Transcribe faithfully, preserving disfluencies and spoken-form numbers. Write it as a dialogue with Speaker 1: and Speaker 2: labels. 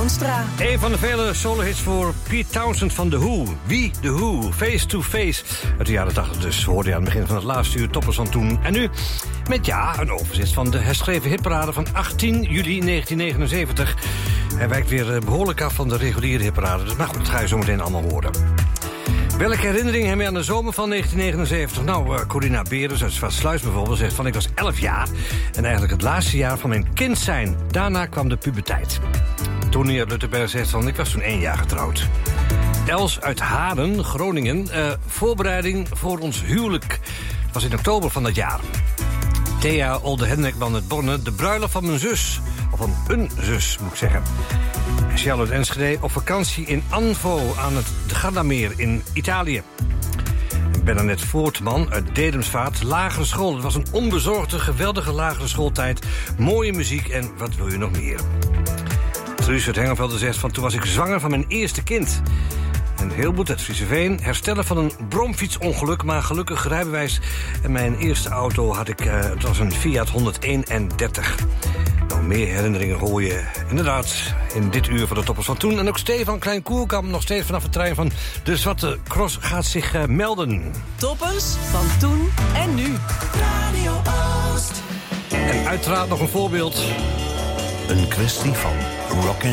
Speaker 1: Toonstra.
Speaker 2: Een van de vele solo-hits voor Pete Townsend van The Who. Wie? The Who. Face to Face. Uit de jaren tachtig dus, hoorde je aan het begin van het laatste uur toppers van toen. En nu met ja, een overzicht van de herschreven hitparade van achttien juli negentien negenenzeventig. Hij wijkt weer behoorlijk af van de reguliere hitparade. Dus maar goed, dat ga je zo meteen allemaal horen. Welke herinnering heb je aan de zomer van negentien negenenzeventig? Nou, uh, Corina Berens uit Zwartsluis bijvoorbeeld zegt van... ik was elf jaar en eigenlijk het laatste jaar van mijn kind zijn. Daarna kwam de puberteit. Tony uit Luttenberg zegt van... ik was toen één jaar getrouwd. Els uit Haren, Groningen. Uh, voorbereiding voor ons huwelijk. Dat was in oktober van dat jaar. Thea Olde Hendrikman uit Borne. De bruiloft van mijn zus. Of van een zus, moet ik zeggen. Charlotte Enschede op vakantie in Anvo aan het Gardameer in Italië. Bernadette Voortman uit Dedemsvaart, lagere school. Het was een onbezorgde, geweldige lagere schooltijd. Mooie muziek en wat wil je nog meer? Truus uit Hengelvelde zegt van... toen was ik zwanger van mijn eerste kind. En Hilboet uit Frieseveen. Herstellen van een bromfietsongeluk, maar gelukkig rijbewijs. En mijn eerste auto had ik... Uh, het was een Fiat honderdeenendertig. Nou, meer herinneringen hoor je inderdaad in dit uur van de toppers van toen. En ook Stefan Klein-Koerkamp nog steeds vanaf het trein van de Zwarte Cross gaat zich uh, melden.
Speaker 1: Toppers van toen en nu. Radio Oost.
Speaker 2: En uiteraard nog een voorbeeld.
Speaker 3: Een kwestie van rock and